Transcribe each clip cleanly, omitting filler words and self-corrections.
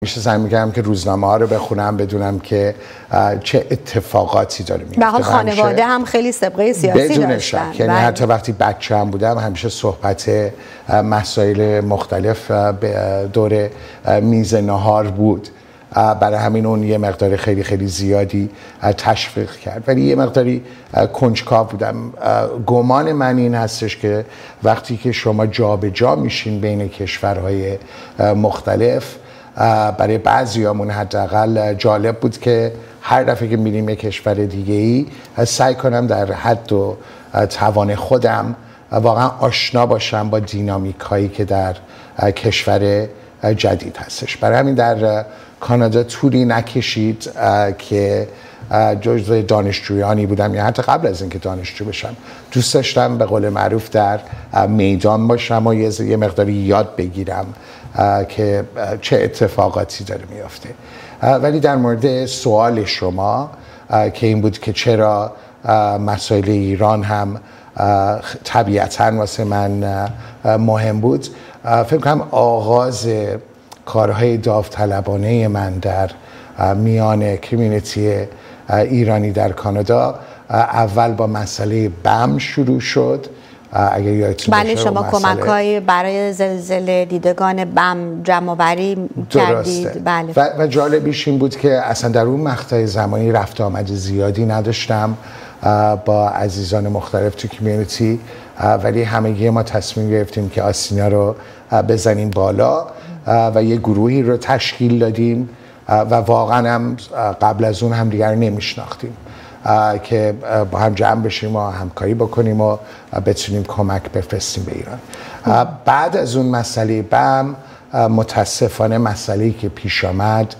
میشه سعی می‌کردم که روزنامه ها رو بخونم بدونم که چه اتفاقاتی داره میفته. به حال خانواده هم خیلی سابقه سیاسی داشتن. یعنی حتی وقتی بچه هم بودم همیشه صحبت مسائل مختلف به دور میز نهار بود. برای همین اون یه مقدار خیلی خیلی زیادی تشویق کرد، ولی یه مقداری کنجکاو بودم. گمان من این هستش که وقتی که شما جابجا میشین بین کشورهای مختلف، برای بعضیامون حداقل جالب بود که هر دفعه که میریم یک کشور دیگه‌ای سعی کنم در حد و توان خودم واقعا آشنا باشم با دینامیک هایی که در کشور جدید هستش. برای همین در کانادا طولی نکشید که جزو دانشجویانی بودم، یا حتی قبل از اینکه دانشجو بشم دوست داشتم به قول معروف در میدان باشم و یه مقداری یاد بگیرم که چه اتفاقاتی داره میافته. ولی در مورد سوال شما که این بود که چرا مسائل ایران هم طبیعتاً واسه من مهم بود، فکر کنم آغاز کارهای داوطلبانه من در میان کمیونیتی ایرانی در کانادا اول با مسئله بم شروع شد. اگر یادتون باشه شما کمک‌های برای زلزله دیدگان بم جمع‌آوری کردید. بله. و جالبیش این بود که اصلا در اون مقطع زمانی رفت آمد زیادی نداشتم با عزیزان مختلف تو کمیونیتی، ولی همگی ما تصمیم گرفتیم که آستینا رو بزنیم بالا و یه گروهی رو تشکیل دادیم و واقعا هم قبل از اون هم دیگر رو نمیشناختیم که با هم جمع بشیم و همکاری بکنیم و بتونیم کمک بفرستیم به ایران. بعد از اون مسئله بم متاسفانه مسئله‌ای که پیش آمد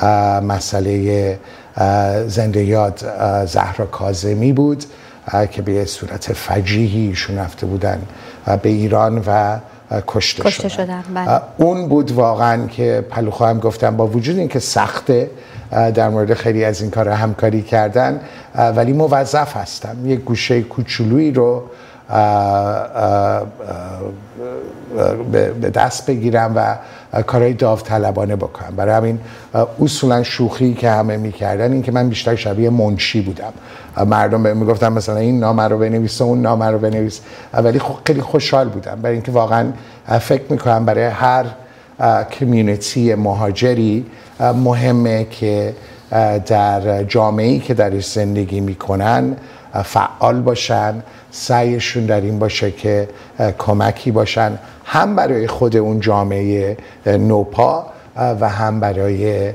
مسئله زنده یاد زهرا کاظمی بود که به صورت فجیحی ایشون رفته بودن به ایران و کشته شدن. بله. اون بود واقعا که پلوخواهم گفتم با وجود اینکه سخته در مورد خیلی از این کارها همکاری کردن، ولی موظف هستم یک گوشه کوچولویی رو به دست بگیرم و کارهای داوطلبانه بکنم. برای همین اصولا شوخی که همه میکردن این که من بیشتر شبیه منشی بودم. مردم بهم میگفتن مثلا این نامه رو بنویس، اون نامه رو بنویس، ولی خیلی خوشحال بودم برای اینکه واقعا فکر میکنم برای هر کمیونیتی مهاجری مهمه که در جامعه‌ای که درش زندگی میکنن فعال باشن، سعیشون در این باشه که کمکی باشن، هم برای خود اون جامعه نوپا و هم برای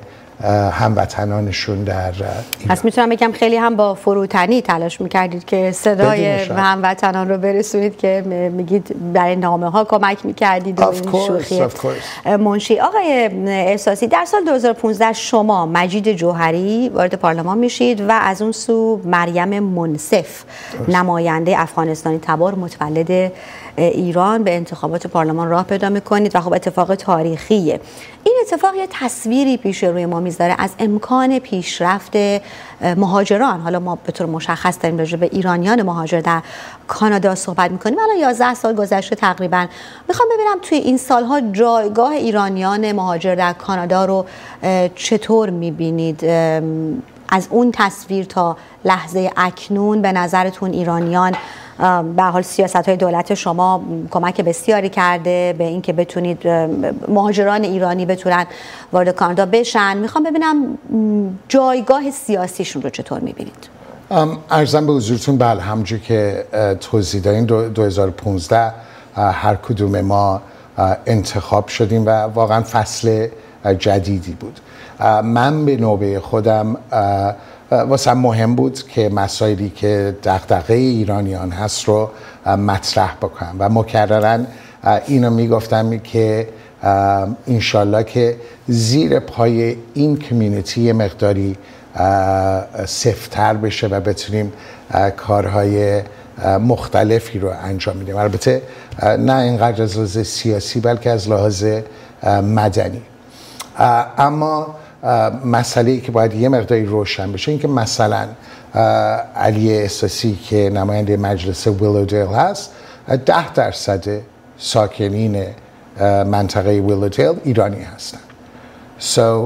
هموطنانشون در ایران. پس میتونم بگم خیلی هم با فروتنی تلاش میکردید که صدای هموطنان رو برسونید که میگید برای نامه ها کمک میکردید و این شوخی منشی. آقای احساسی، در سال 2015 شما مجید جوهری وارد پارلمان میشید و از اون سو مریم منصف نماینده افغانستانی تبار متولد ایران به انتخابات پارلمان راه پیدا میکنید و خب اتفاق تاریخیه. این اتفاق یه تصویری پیش روی ما میذاره از امکان پیشرفت مهاجران. حالا ما به طور مشخص داریم راجع به ایرانیان مهاجر در کانادا صحبت میکنیم. الان 11 سال گذشته تقریبا. میخوام ببینم توی این سالها جایگاه ایرانیان مهاجر در کانادا رو چطور میبینید؟ از اون تصویر تا لحظه اکنون به نظرتون ایرانیان به حال سیاست‌های دولت شما کمک بسیاری کرده به اینکه بتونید مهاجران ایرانی بتونن وارد کانادا بشن. میخوام ببینم جایگاه سیاسیشون رو چطور میبینید؟ عرضم به حضورتون بله، همونجور که توضیح دادین 2015 هر کدوم ما انتخاب شدیم و واقعا فصل جدیدی بود. من به نوبه خودم واسه مهم بود که مسائلی که دغدغه ایرانیان هست رو مطرح بکنم و مکرراً اینو میگفتم که انشالله که زیر پای این کمیونیتی مقداری سفت‌تر بشه و بتونیم کارهای مختلفی رو انجام بدیم. البته نه اینقدر از لحاظ سیاسی بلکه از لحاظ مدنی. اما مسئله‌ای که باید یه مقداری روشن بشه این که مثلا علی احساسی که نماینده مجلس ویلودیل هست 10% ساکنین منطقه ویلودیل ایرانی هستن So